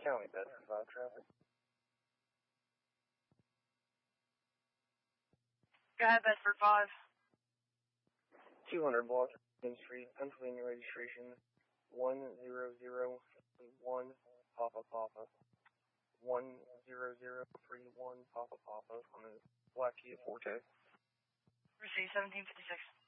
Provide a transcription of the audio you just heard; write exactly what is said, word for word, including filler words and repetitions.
County Bedford five traffic. Go ahead, Bedford five. two hundred block Main Street, Pennsylvania registration one zero zero three one Papa Papa. one zero zero three one Papa Papa on a black Kia Forte. Receive seventeen fifty-six.